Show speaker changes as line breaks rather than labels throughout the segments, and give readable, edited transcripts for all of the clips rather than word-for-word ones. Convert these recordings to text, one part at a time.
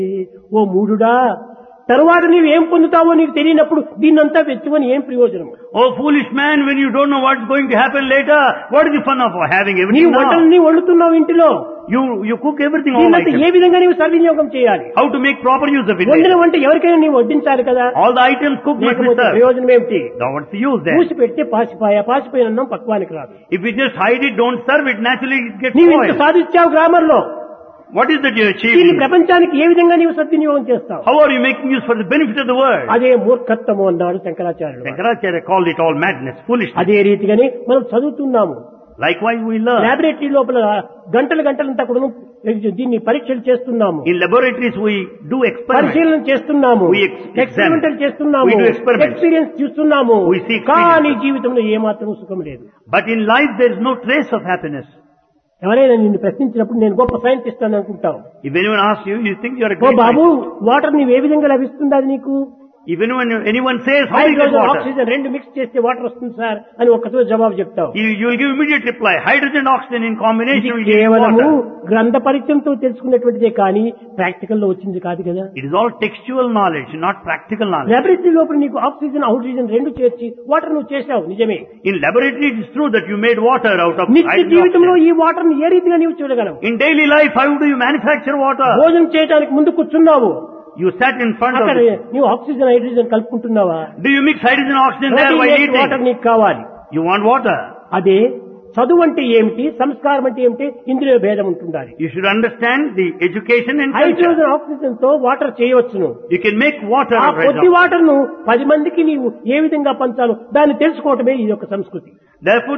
ఓ మూఢుడా, తరువాత నీవు ఏం పొందుతావో నీకు తెలియనప్పుడు దీన్నంతా వెచ్చుకొని ఏం ప్రయోజనం?
Oh foolish man, when you don't know what's going to happen later, what is the fun of having
నీవు
everything now?
వంటల్ని వండుతున్నావు ఇంటిలో,
You cook everything all
దీన్నంతా ఏ
items.
విధంగా నీవు సద్వినియోగం చేయాలి?
How to make proper use of it?
వండిన వంట ఎవరికైనా నీవు వడ్డించాలి కదా,
All the items cooked must be
లేకపోతే
served.
ప్రయోజనం ఏమిటి?
Now what's the use then?
పూసి పెడితే పాసిపోయిన అన్నం పక్వానికి రాదు.
If you just hide it, don't serve it, naturally it gets
నీవు ఇంత
spoiled.
సాధించావు గ్రామర్ లో,
What is that you
దీన్ని
achieve?
ప్రపంచానికి ఏ విధంగా నీవు సద్వినియోగం చేస్తావు?
How are you making use for the benefit of the world?
అదే మూర్ఖత్వము అన్నాడు శంకరాచార్యుడు.
Shankaracharya called it all madness, foolishness.
అదే రీతిగానే మనం చదువుతున్నాము,
Likewise we learn.
లాబొరేటరీ లోపల గంటలంతా కూడా దీన్ని పరీక్షలు చేస్తున్నాము,
In laboratories we do experiments.
పరిశీలన చేస్తున్నాము,
We
ఎక్స్పెరిమెంటల్ చేస్తున్నాము,
We do experiments.
ఎక్స్పీరియన్స్ చూస్తున్నాము,
We see experience.
కానీ జీవితంలో ఏమాత్రం సుఖం లేదు.
But in life there is no trace of happiness.
ఎవరైనా నిన్ను ప్రశ్నించినప్పుడు నేను గొప్ప సైంటిస్ట్ అని అనుకుంటావు.
If anyone asks you, you think you are a
oh
great
Babu,
scientist.
Water నీవు ఏ విధంగా లభిస్తుంది అది నీకు?
Even when anyone says, how do you get
hydrogen
water?
Oxygen రెండు మిక్స్ చేస్తే వాటర్ వస్తుంది సార్ అని ఒక్కతో జవాబు చెప్తావు.
You will give immediate reply. Hydrogen oxygen in combination
ఇది
will give you
కేవలము
water.
గ్రంథ పరిచయంతో తెలుసుకున్నటువంటిదే కానీ ప్రాక్టికల్ లో వచ్చింది కాదు కదా.
It is all textual knowledge, not practical knowledge.
Laboratory లోపల నీకు ఆక్సిజన్ ఆక్సిజన్ రెండు చేర్చి వాటర్ నువ్వు చేసావు, నిజమే.
In laboratory it is true that you made water out of
నిత్య
hydrogen
జీవితంలో
oxygen.
ఈ వాటర్ ని ఏ రీతిగా నీవు చూడగలవు?
In daily life, how do you manufacture water?
భోజనం చేయడానికి ముందు కూర్చున్నావు,
You sat in front of
అక్కడ
it.
నీవు oxygen hydrogen కలుపుకుంటున్నావా?
Do you mix hydrogen oxygen there while
water
eating?
నీకు కావాలి.
You want water.
అదే చదువు అంటే ఏమిటి, సంస్కారం అంటే ఏమిటి, ఇందులో భేదం ఉంటుండాలి.
You should understand the education and culture.
Hydrogen oxygen తో వాటర్ చేయవచ్చును.
You can make water
ఆ
out of
కొద్ది
hydrogen.
వాటర్ ను 10 మందికి నీవు ఏ విధంగా పంచాలో దాన్ని తెలుసుకోవటమే ఇది ఒక సంస్కృతి.
Therefore,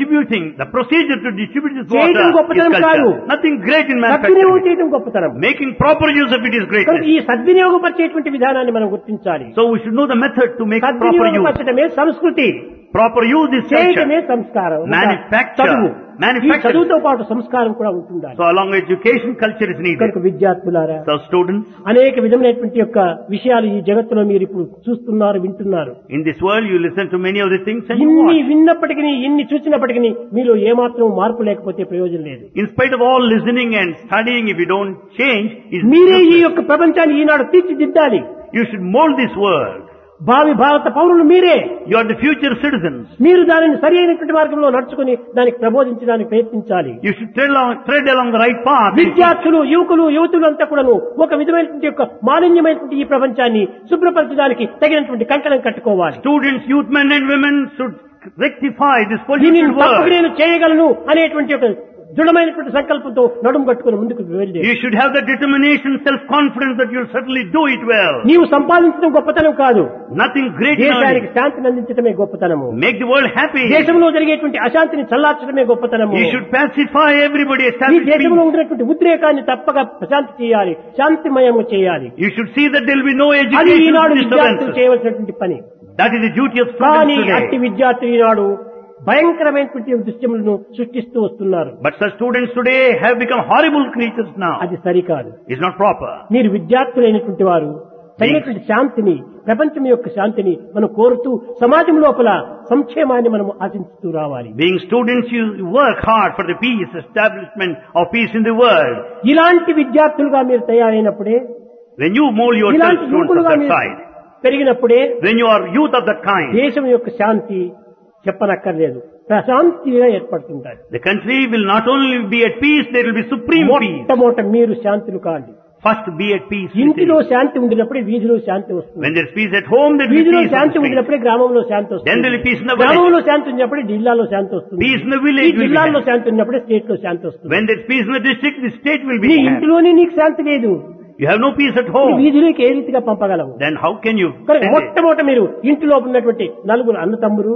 the procedure to distribute this
చేయటం
water is
గొప్పతనం కాదు.
culture. Nothing great in
సద్వినియోగం
manufacturing.
చేయడం గొప్పతనం.
Making proper use of it is
కనుక
greatness.
ఈ సద్వినియోగపరిచేటువంటి విధానాన్ని మనం గుర్తించాలి.
So we should know the method to make proper use.
సద్వినియోగపరచడమే సంస్కృతి,
Proper use is
చేయటమే
culture.
సంస్కారం.
Manufacture.
చదువు. ఈ
Manufacture.
చదువుతో పాటు సంస్కారం కూడా ఉంటుండాలి.
So along with education, culture is needed.
కనుక విద్యార్థులారా,
So students,
అనేక విధమైనటువంటి యొక్క విషయాలు ఈ జగత్తులో మీరు ఇప్పుడు చూస్తున్నారు, వింటున్నారు.
in this world you listen to many of the things and you
ఇన్ని
watch.
విన్నప్పటికీ, ఇన్ని చూసినప్పటికీ మీలో ఏమాత్రం మార్పు లేకపోతే ప్రయోజనం లేదు.
In spite of all listening and studying, if you don't change, it's
మీరే ఈ
useless.
యొక్క ప్రపంచాన్ని ఈనాడు తీర్చిదిద్దాలి.
You should mold this world.
భావి భారత పౌరులు మీరే.
You are the future citizens.
మీరు దానిని సరి అయినటువంటి మార్గంలో నడుచుకుని దానికి ప్రబోధించడానికి ప్రయత్నించాలి.
You should tread along the right path.
విద్యార్థులు, యువకులు అంతా కూడాను ఒక విధమైనటువంటి యొక్క మాలిన్యమైనటువంటి ఈ ప్రపంచాన్ని శుభ్రపరచడానికి తగినటువంటి కంకణం కట్టుకోవాలి.
Students, youth men and women should rectify this
దీనిని
polluted
తప్పక
world.
నేను చేయగలను అనేటువంటి ఒక దృఢమైనటువంటి సంకల్పంతో నడుము కట్టుకుని ముందుకు వెళ్ళి
You should have the determination, self-confidence that you'll certainly do it well.
నీవు సంపాదించడం గొప్పతనం కాదు,
Nothing great in
దేశానికి
earning.
శాంతిని అందించడమే గొప్పతనము.
Make the world happy.
దేశంలో జరిగేటువంటి అశాంతిని చల్లార్చడమే గొప్పతనము.
You should pacify everybody,
ఈ
establish
దేశంలో
peace.
ఉన్నటువంటి ఉద్రేకాన్ని తప్పక ప్రశాంతి చేయాలి, శాంతిమయము చేయాలి.
You should see that there will be no
అది
education
ఈనాడు విద్యార్థులు
disturbances.
చేయవలసినటువంటి పని.
That is the duty of
కానీ
students
అట్టి
today.
విద్యార్థులు ఈనాడు భయంకరమైనటువంటి దృశ్యములను సృష్టిస్తూ వస్తున్నారు.
But such students today have become horrible creatures now.
అది సరికాదు.
It's not proper.
మీరు విద్యార్థులైనటువంటి వారు తగినటువంటి శాంతిని, ప్రపంచం యొక్క శాంతిని మనం కోరుతూ సమాజం లోపల సంక్షేమాన్ని మనం ఆశించుతూ రావాలి.
Being students, you work hard for the peace, establishment of peace in the world.
ఇలాంటి విద్యార్థులుగా మీరు తయారైనప్పుడే,
When you mold yourself
ఇలాంటి
students of
యువకులుగా
that
మీరు
side,
పెరిగినప్పుడే
when you are youth of that kind,
దేశం యొక్క శాంతి చెప్పనక్కర్లేదు, ప్రశాంతిగా ఏర్పడుతుంటారు.
the country will not only be at peace, there will be supreme peace.
మొట్టమొదట మీరు శాంతులు కాండి.
First be at peace.
ఇంటిలో
within.
శాంతి ఉండినప్పుడే వీధిలో శాంతి వస్తుంది.
When there is peace at home, there will be
వీధిలో
peace on
Shanti
the street.
ఉండినప్పుడే గ్రామంలో శాంతి
Then
వస్తుంది.
there will be peace in the village.
గ్రామంలో శాంతి ఉన్నప్పుడే జిల్లాలో శాంతి వస్తుంది.
Peace in the
ఈ
village will be
జిల్లాలో
happy.
శాంతి ఉన్నప్పుడే స్టేట్ లో శాంతి వస్తుంది.
When there is peace in the district, the state will
నీ
be happy.
ఇంటిలోనే నీకు శాంతి లేదు,
You have no peace at
ఈ
home.
వీధిలోకి ఏ రీతిగా పంపగలవు?
Then how can you
కనుక
send it?
మొట్టమొదట మీరు ఇంటిలో ఉన్నటువంటి నలుగురు అన్నతమ్ములు,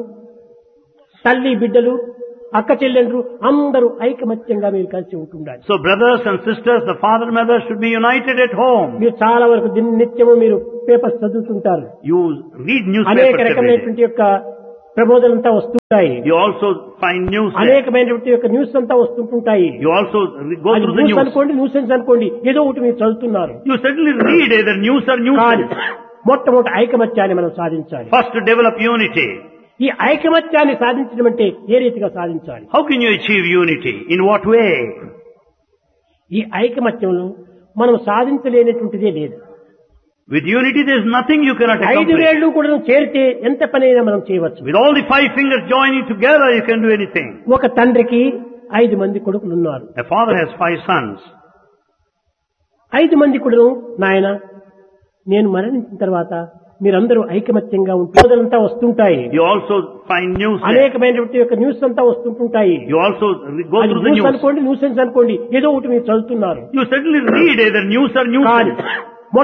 తల్లి బిడ్డలు, అక్క చెల్లెండ్రు అందరూ ఐకమత్యంగా మీరు కలిసి ఉంటుండాలి.
So brothers and sisters, the father and mother should be united at home.
మీరు చాలా వరకు నిత్యము మీరు పేపర్స్ చదువుతుంటారు,
You read
అనేక
newspapers every day.
రకమైనటువంటి యొక్క ప్రబోధనంతా వస్తుంటాయి,
You also find news there.
అనేకమైనటువంటి యొక్క న్యూస్ అంతా వస్తుంటుంటాయి.
You also go
అది
through the
న్యూస్
news.
అనుకోండి, న్యూసెన్స్ అనుకోండి, ఏదో ఒకటి మీరు చదువుతున్నారు.
You certainly read either news or news.
కానీ మొట్టమొదటి ఐకమత్యాన్ని మనం సాధించాలి.
First to develop unity.
ఈ ఐకమత్యాన్ని సాధించడం అంటే ఏ రీతిగా సాధించాలి?
How can you achieve unity? In what way?
ఈ ఐకమత్యంలో మనం సాధించలేనటువంటిదే లేదు.
With unity there is nothing you cannot
5
accomplish.
వేళ్లు కూడా చేరితే ఎంత పనైనా మనం చేయవచ్చు.
With all the 5 fingers joining together you can do anything.
ఒక తండ్రికి 5 మంది కొడుకులు ఉన్నారు.
A father has 5 sons.
5 మంది కూడా నాయన నేను మరణించిన తర్వాత మీరందరూ ఐకమత్యంగా ఉంటుందంతా వస్తుంటాయి.
You also find news.
అనేకమైనటువంటి యొక్క న్యూస్ అంతా వస్తుంటుంటాయి.
You also go through the
news
news.
అనుకోండి, న్యూసెన్స్ అనుకోండి, ఏదో ఒకటి మీరు చదువుతున్నారు.
You certainly read either news or news.